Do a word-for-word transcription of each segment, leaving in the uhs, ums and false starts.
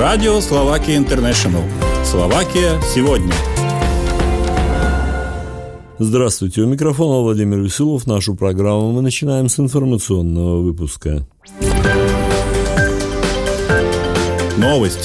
Радио Словакия Интернешнл. Словакия сегодня. Здравствуйте, у микрофона Владимир Веселов. Нашу программу мы начинаем с информационного выпуска. Новости.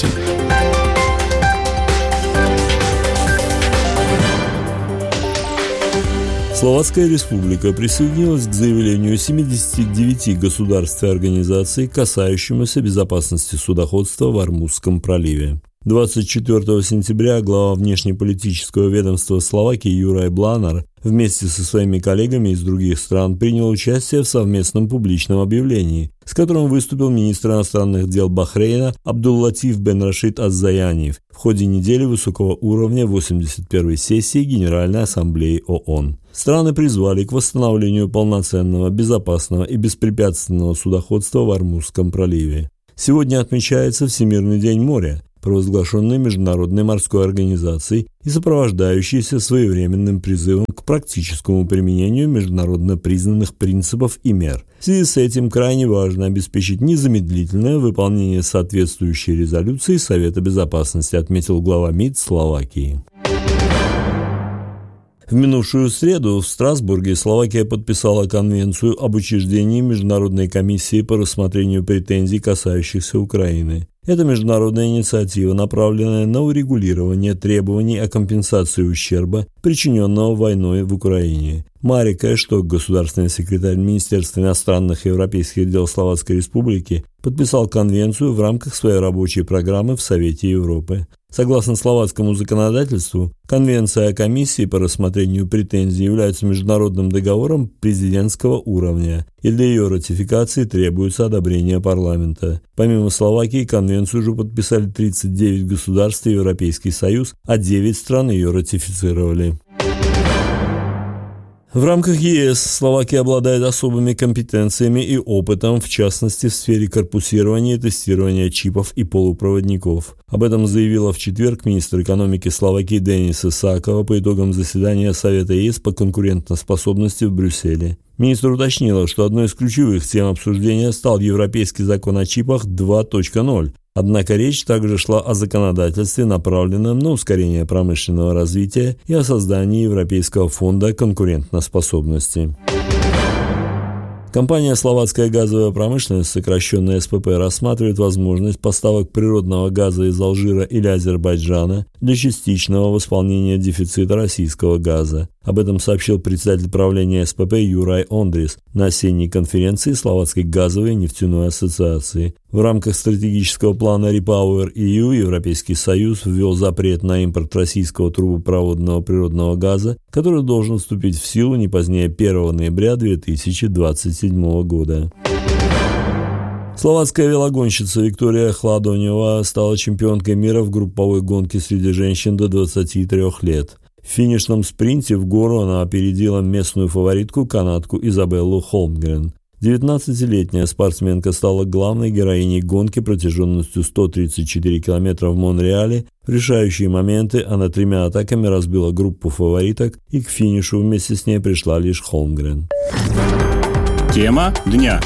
Словацкая Республика присоединилась к заявлению семидесяти девяти государств и организаций, касающемуся безопасности судоходства в Ормузском проливе. двадцать четвёртого сентября глава внешнеполитического ведомства Словакии Юрaj Blanár вместе со своими коллегами из других стран принял участие в совместном публичном объявлении, с которым выступил министр иностранных дел Бахрейна Абдул-Латиф бен Рашид аз-Заяниев в ходе недели высокого уровня восемьдесят первой сессии Генеральной Ассамблеи ООН. Страны призвали к восстановлению полноценного, безопасного и беспрепятственного судоходства в Ормузском проливе. Сегодня отмечается Всемирный день моря, провозглашенный Международной морской организацией и сопровождающийся своевременным призывом к практическому применению международно признанных принципов и мер. В связи с этим крайне важно обеспечить незамедлительное выполнение соответствующей резолюции Совета Безопасности, отметил глава МИД Словакии. В минувшую среду в Страсбурге Словакия подписала Конвенцию об учреждении Международной комиссии по рассмотрению претензий, касающихся Украины. Эта международная инициатива, направленная на урегулирование требований о компенсации ущерба, причиненного войной в Украине. Марик Эшток, государственный секретарь Министерства иностранных и европейских дел Словацкой Республики, подписал конвенцию в рамках своей рабочей программы в Совете Европы. Согласно словацкому законодательству, Конвенция о комиссии по рассмотрению претензий является международным договором президентского уровня, и для ее ратификации требуется одобрение парламента. Помимо Словакии, конвенцию уже подписали тридцать девять государств и Европейский Союз, а девять стран ее ратифицировали. В рамках ЕС Словакия обладает особыми компетенциями и опытом, в частности в сфере корпусирования и тестирования чипов и полупроводников. Об этом заявила в четверг министр экономики Словакии Денис Исакова по итогам заседания Совета ЕС по конкурентоспособности в Брюсселе. Министр уточнила, что одной из ключевых тем обсуждения стал Европейский закон о чипах два точка ноль. Однако речь также шла о законодательстве, направленном на ускорение промышленного развития и о создании Европейского фонда конкурентоспособности. Компания «Словацкая газовая промышленность», сокращенно СПП, рассматривает возможность поставок природного газа из Алжира или Азербайджана для частичного восполнения дефицита российского газа. Об этом сообщил председатель правления СПП Юрaj Ондрис на осенней конференции Словацкой газовой и нефтяной ассоциации. В рамках стратегического плана REPowerEU Европейский Союз ввел запрет на импорт российского трубопроводного природного газа, который должен вступить в силу не позднее первого ноября две тысячи двадцать седьмого года. Словацкая велогонщица Виктория Хладонева стала чемпионкой мира в групповой гонке среди женщин до двадцати трёх лет. В финишном спринте в гору она опередила местную фаворитку, канадку Изабеллу Холмгрен. девятнадцатилетняя спортсменка стала главной героиней гонки протяженностью сто тридцать четыре километра в Монреале. В решающие моменты она тремя атаками разбила группу фавориток, и к финишу вместе с ней пришла лишь Холмгрен. Тема дня.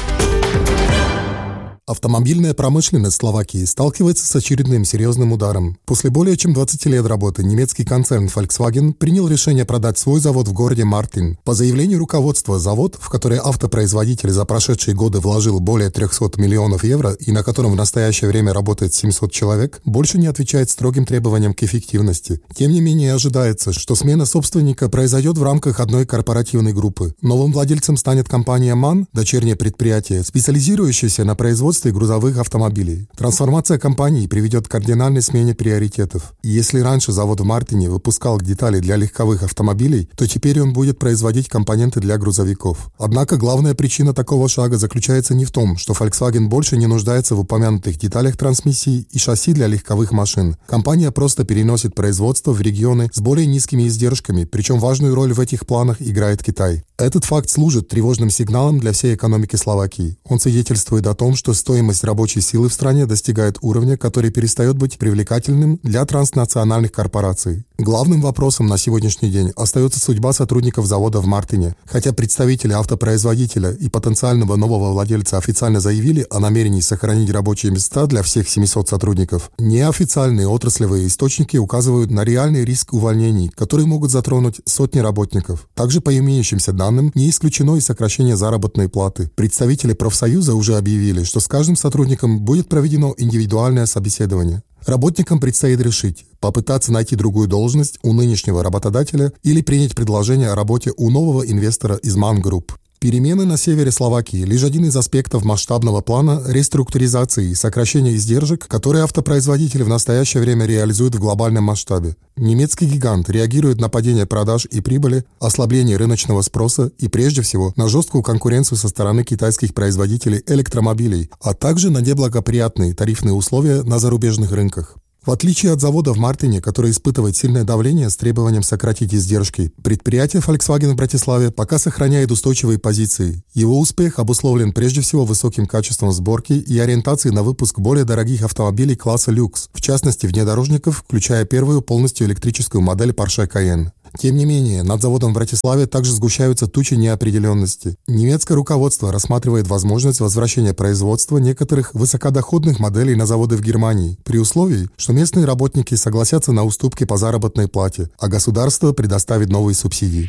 Автомобильная промышленность Словакии сталкивается с очередным серьезным ударом. После более чем двадцати лет работы немецкий концерн Volkswagen принял решение продать свой завод в городе Мартин. По заявлению руководства, завод, в который автопроизводитель за прошедшие годы вложил более трехсот миллионов евро и на котором в настоящее время работает семьсот человек, больше не отвечает строгим требованиям к эффективности. Тем не менее, ожидается, что смена собственника произойдет в рамках одной корпоративной группы. Новым владельцем станет компания МАН, дочернее предприятие, специализирующееся на производстве грузовых автомобилей. Трансформация компании приведет к кардинальной смене приоритетов. И если раньше завод в Мартине выпускал детали для легковых автомобилей, то теперь он будет производить компоненты для грузовиков. Однако главная причина такого шага заключается не в том, что Volkswagen больше не нуждается в упомянутых деталях трансмиссии и шасси для легковых машин. Компания просто переносит производство в регионы с более низкими издержками, причем важную роль в этих планах играет Китай. Этот факт служит тревожным сигналом для всей экономики Словакии. Он свидетельствует о том, что стоимость рабочей силы в стране достигает уровня, который перестает быть привлекательным для транснациональных корпораций. Главным вопросом на сегодняшний день остается судьба сотрудников завода в Мартине. Хотя представители автопроизводителя и потенциального нового владельца официально заявили о намерении сохранить рабочие места для всех семисот сотрудников, неофициальные отраслевые источники указывают на реальный риск увольнений, которые могут затронуть сотни работников. Также по имеющимся данным не исключено и сокращение заработной платы. Представители профсоюза уже объявили, что с каждым сотрудником будет проведено индивидуальное собеседование. Работникам предстоит решить, попытаться найти другую должность у нынешнего работодателя или принять предложение о работе у нового инвестора из Ман Групп. Перемены на севере Словакии – лишь один из аспектов масштабного плана реструктуризации и сокращения издержек, которые автопроизводители в настоящее время реализуют в глобальном масштабе. Немецкий гигант реагирует на падение продаж и прибыли, ослабление рыночного спроса и, прежде всего, на жесткую конкуренцию со стороны китайских производителей электромобилей, а также на неблагоприятные тарифные условия на зарубежных рынках. В отличие от завода в Мартине, который испытывает сильное давление с требованием сократить издержки, предприятие Volkswagen в Братиславе пока сохраняет устойчивые позиции. Его успех обусловлен прежде всего высоким качеством сборки и ориентацией на выпуск более дорогих автомобилей класса люкс, в частности внедорожников, включая первую полностью электрическую модель Porsche Cayenne. Тем не менее, над заводом в Братиславе также сгущаются тучи неопределенности. Немецкое руководство рассматривает возможность возвращения производства некоторых высокодоходных моделей на заводы в Германии, при условии, что местные работники согласятся на уступки по заработной плате, а государство предоставит новые субсидии.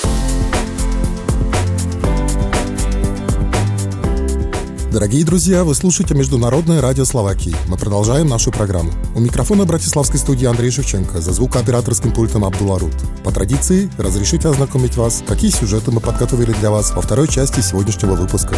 Дорогие друзья, вы слушаете Международное радио Словакии. Мы продолжаем нашу программу. У микрофона братиславской студии Андрей Шевченко, за звукооператорским пультом Абдулла Рут. По традиции, разрешите ознакомить вас, какие сюжеты мы подготовили для вас во второй части сегодняшнего выпуска.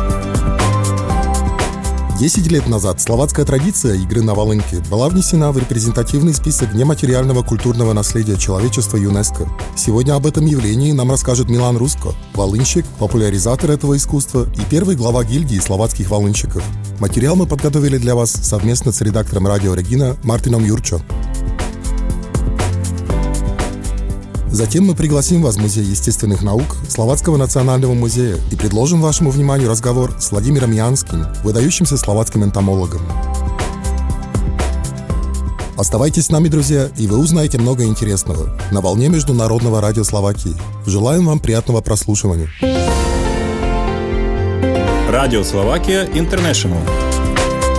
Десять лет назад словацкая традиция игры на волынке была внесена в репрезентативный список нематериального культурного наследия человечества ЮНЕСКО. Сегодня об этом явлении нам расскажет Милан Руско, волынщик, популяризатор этого искусства и первый глава гильдии словацких волынщиков. Материал мы подготовили для вас совместно с редактором радио Регина Мартином Юрчо. Затем мы пригласим вас в Музей естественных наук Словацкого национального музея и предложим вашему вниманию разговор с Владимиром Янским, выдающимся словацким энтомологом. Оставайтесь с нами, друзья, и вы узнаете много интересного на волне Международного радио Словакии. Желаем вам приятного прослушивания. Радио Словакия Интернешнл.